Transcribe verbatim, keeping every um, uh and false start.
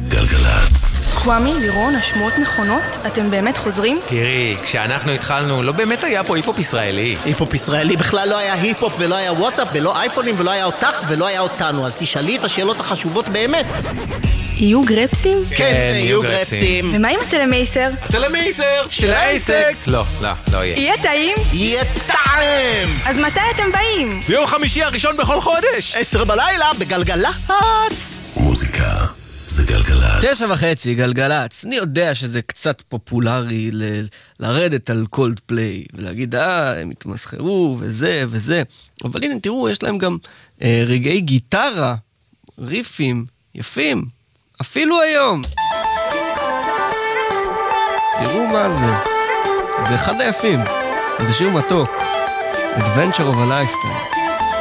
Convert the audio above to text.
גלגלצ. קוואמי, לירון, השמועות נכונות? אתם באמת חוזרים? תראי, כשאנחנו התחלנו, לא באמת היה פה היפ-הופ ישראלי. היפ-הופ ישראלי בכלל לא היה היפ-הופ ולא היה וואטסאפ ולא אייפונים ולא היה אותך ולא היה אותנו. אז תשאלי את השאלות החשובות באמת. יהיו גרפסים? כן, יהיו גרפסים. ומה עם הטלמייסר? הטלמייסר של העסק. לא, לא, לא יהיה. יהיה טעים? יהיה טעם! אז מתי אתם באים? ביום חמישי הראשון בכל חודש. עשר בלילה בגלגלצ. מוזיקה זה גלגלצ. תשע וחצי, גלגלצ. אני יודע שזה קצת פופולרי ל- לרדת על קולד פליי ולהגיד, אה, הם התמסחרו וזה וזה. אבל הנה, תראו, יש להם גם אה, רגעי גיטרה, ריפים, יפים. אפילו היום. תראו מה זה. זה אחד היפים. זה שיר מתוק. Adventure of a Lifetime.